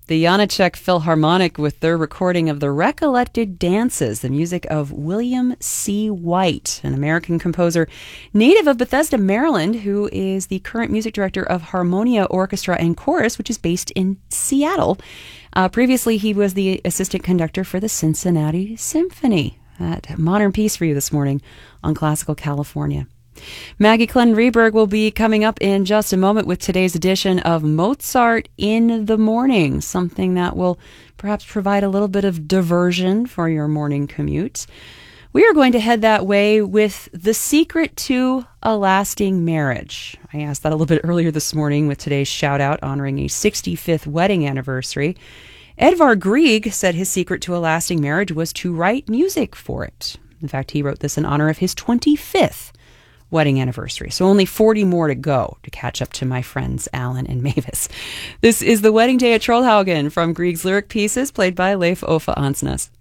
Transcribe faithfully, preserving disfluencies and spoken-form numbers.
the Janáček Philharmonic with their recording of the Recollected Dances, the music of William C. White, an American composer native of Bethesda, Maryland, who is the current music director of Harmonia Orchestra and Chorus, which is based in Seattle. Uh, previously, he was the assistant conductor for the Cincinnati Symphony. That modern piece for you this morning on Classical California. Maggie Clenn-Reberg will be coming up in just a moment with today's edition of Mozart in the Morning, something that will perhaps provide a little bit of diversion for your morning commute. We are going to head that way with The Secret to a Lasting Marriage. I asked that a little bit earlier this morning with today's shout-out honoring a sixty-fifth wedding anniversary. Edvard Grieg said his secret to a lasting marriage was to write music for it. In fact, he wrote this in honor of his twenty-fifth wedding anniversary. So only forty more to go to catch up to my friends Alan and Mavis. This is The Wedding Day at Trollhaugen from Grieg's lyric pieces played by Leif Ove Ansnes.